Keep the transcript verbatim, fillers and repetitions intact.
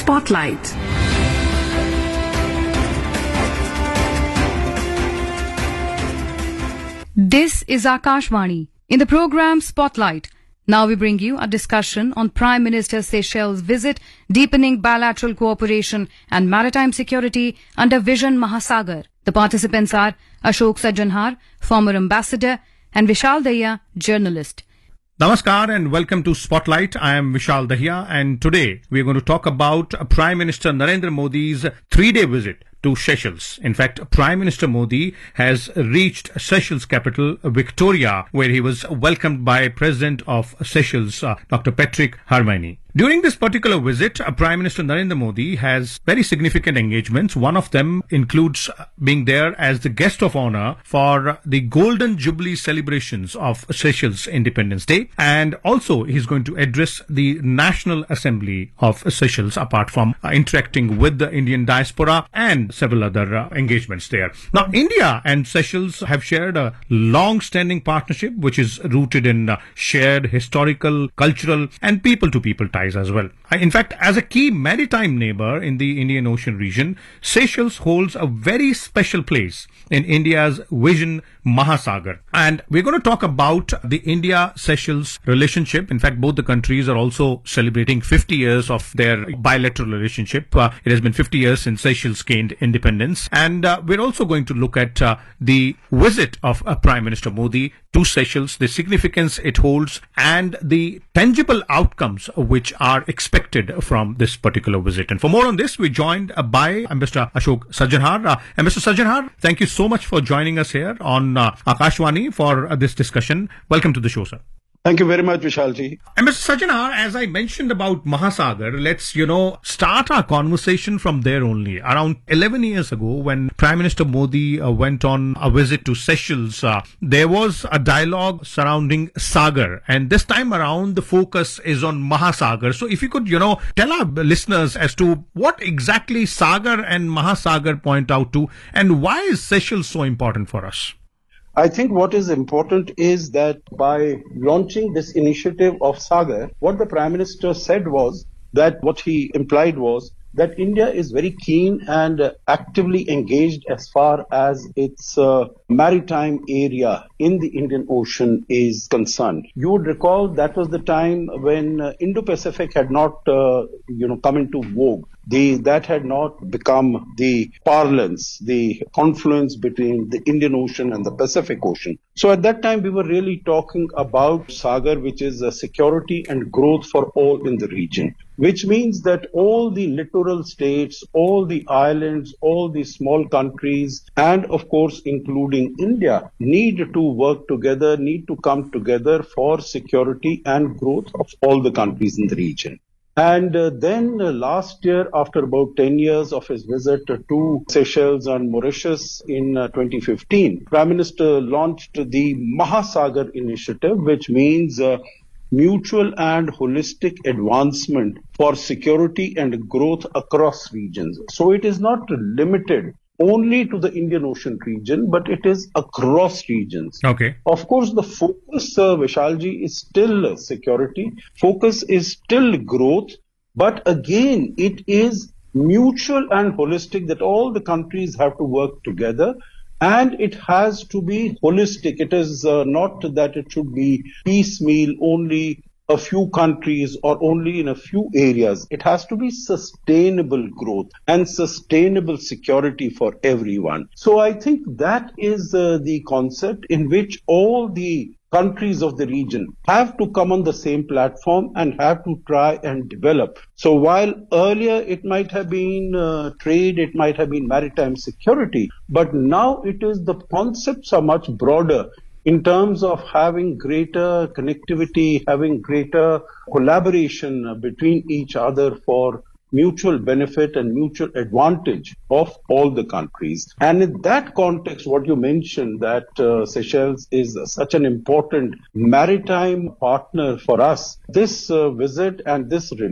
Spotlight. This is Akashvani. In the program Spotlight, now we bring you a discussion on Prime Minister Seychelles' visit, deepening bilateral cooperation and maritime security under Vision Mahasagar. The participants are Ashok Sajjanhar, former ambassador, and Vishal Dahiya, journalist. Namaskar and welcome to Spotlight. I am Vishal Dahiya and today we are going to talk about Prime Minister Narendra Modi's three-day visit to Seychelles. In fact, Prime Minister Modi has reached Seychelles capital, Victoria, where he was welcomed by President of Seychelles, uh, Doctor Patrick Harmony. During this particular visit, uh, Prime Minister Narendra Modi has very significant engagements. One of them includes being there as the guest of honor for the Golden Jubilee celebrations of Seychelles Independence Day. And also, he's going to address the National Assembly of Seychelles, apart from uh, interacting with the Indian diaspora and several other uh, engagements there. Now, India and Seychelles have shared a long-standing partnership, which is rooted in uh, shared historical, cultural, and people-to-people ties as well. In fact, as a key maritime neighbor in the Indian Ocean region, Seychelles holds a very special place in India's Vision Mahasagar. And we're going to talk about the India-Seychelles relationship. In fact, both the countries are also celebrating fifty years of their bilateral relationship. Uh, it has been fifty years since Seychelles gained independence. And uh, we're also going to look at uh, the visit of uh, Prime Minister Modi to Seychelles, the significance it holds, and the tangible outcomes which are expected from this particular visit. And for more on this, we're joined uh, by Ambassador Ashok Sajjanhar. Uh, Ambassador Sajjanhar, thank you so much for joining us here on uh, Akashvani for uh, this discussion. Welcome to the show, sir. Thank you very much, Vishalji. And Mister Sajjanhar, as I mentioned about Mahasagar, let's, you know, start our conversation from there only. Around eleven years ago, when Prime Minister Modi uh, went on a visit to Seychelles, uh, there was a dialogue surrounding Sagar. And this time around, the focus is on Mahasagar. So if you could, you know, tell our listeners as to what exactly Sagar and Mahasagar point out to, and why is Seychelles so important for us? I think what is important is that by launching this initiative of Sagar, what the Prime Minister said was that what he implied was that India is very keen and uh, actively engaged as far as its uh, maritime area in the Indian Ocean is concerned. You would recall that was the time when uh, Indo-Pacific had not, uh, you know, come into vogue. The, that had not become the parlance, the confluence between the Indian Ocean and the Pacific Ocean. So at that time, we were really talking about Sagar, which is a security and growth for all in the region, which means that all the littoral states, all the islands, all the small countries, and of course, including India, need to work together, need to come together for security and growth of all the countries in the region. And uh, then uh, last year, after about ten years of his visit uh, to Seychelles and Mauritius in uh, twenty fifteen, Prime Minister launched the Mahasagar initiative, which means uh, mutual and holistic advancement for security and growth across regions. So it is not limited only to the Indian Ocean region, but it is across regions. Okay. Of course, the focus, uh, Vishalji, is still security. Focus is still growth. But again, it is mutual and holistic that all the countries have to work together. And it has to be holistic. It is uh, not that it should be piecemeal, only a few countries or only in a few areas. It has to be sustainable growth and sustainable security for everyone. So I think that is uh, the concept in which all the countries of the region have to come on the same platform and have to try and develop. So while earlier it might have been uh, trade, it might have been maritime security, but now it is the concepts are much broader in terms of having greater connectivity, having greater collaboration between each other for mutual benefit and mutual advantage of all the countries. And in that context, what you mentioned, that uh, Seychelles is such an important maritime partner for us, this uh, visit and this